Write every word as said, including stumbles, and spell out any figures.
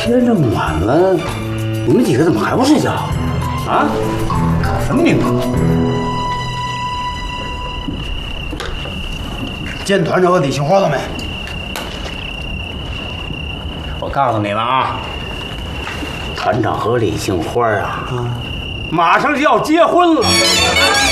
天这么晚了，你们几个怎么还不睡觉？啊？搞什么名堂？ 见团长和李杏花了没？ 我告诉你们啊，团长和李杏花啊，啊马上就要结婚了。